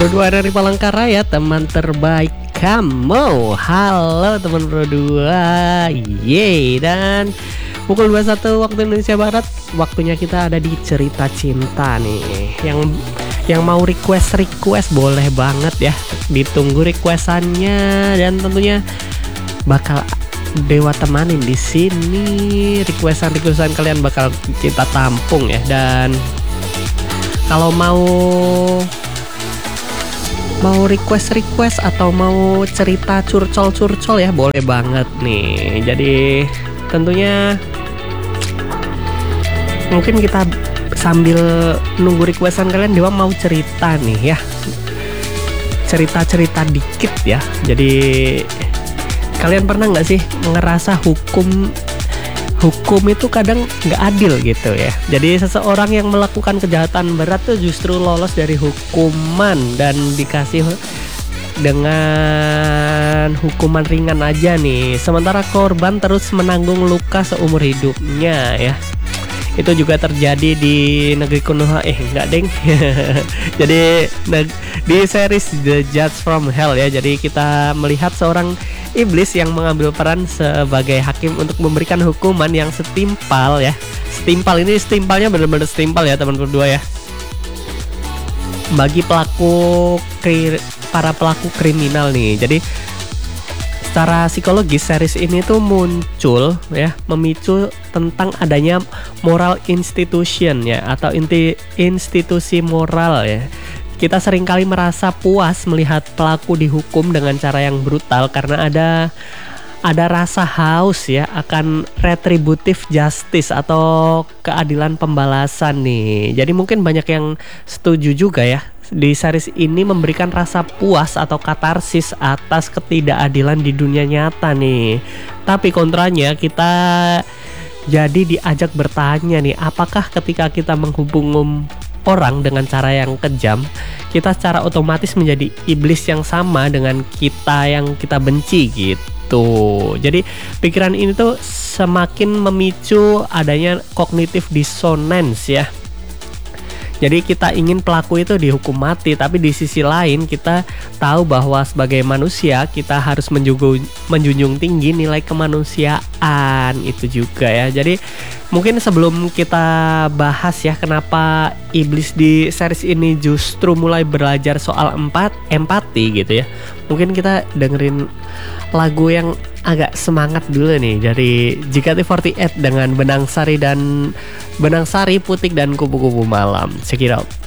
Berdua dari Palangkaraya, teman terbaik kamu. Halo teman berdua. Yeay. Dan pukul 21 waktu Indonesia Barat, waktunya kita ada di cerita cinta nih. Yang mau request boleh banget ya. Ditunggu requestannya dan tentunya bakal Dewa temanin di sini. Requestan kalian bakal kita tampung ya. Dan kalau mau request atau mau cerita curcol ya, boleh banget nih. Jadi tentunya mungkin kita sambil nunggu requestan kalian, Dewa mau cerita nih ya, cerita dikit ya. Jadi kalian pernah nggak sih ngerasa hukum itu kadang nggak adil gitu ya. Jadi seseorang yang melakukan kejahatan berat tuh justru lolos dari hukuman dan dikasih dengan hukuman ringan aja nih, sementara korban terus menanggung luka seumur hidupnya ya. Itu juga terjadi di negeri Konoha, enggak deng. Jadi di series The Judge from Hell ya. Jadi kita melihat seorang iblis yang mengambil peran sebagai hakim untuk memberikan hukuman yang setimpal ya. Setimpalnya benar-benar setimpal ya teman berdua ya, bagi para pelaku kriminal nih. Jadi secara psikologis series ini tuh muncul ya, memicu tentang adanya moral institution ya, atau institusi moral ya. Kita seringkali merasa puas melihat pelaku dihukum dengan cara yang brutal karena ada rasa haus ya akan retributive justice atau keadilan pembalasan nih. Jadi mungkin banyak yang setuju juga ya, di series ini memberikan rasa puas atau katarsis atas ketidakadilan di dunia nyata nih. Tapi kontranya, kita jadi diajak bertanya nih, apakah ketika kita menghubung orang dengan cara yang kejam, kita secara otomatis menjadi iblis yang sama dengan kita yang kita benci gitu. Jadi pikiran ini tuh semakin memicu adanya cognitive dissonance ya. Jadi kita ingin pelaku itu dihukum mati, tapi di sisi lain kita tahu bahwa sebagai manusia kita harus menjunjung tinggi nilai kemanusiaan itu juga ya. Jadi mungkin sebelum kita bahas ya kenapa iblis di series ini justru mulai belajar soal empati gitu ya, mungkin kita dengerin lagu yang agak semangat dulu nih dari JKT48 dengan Benang Sari, Putik dan Kupu-Kupu Malam. Check it out.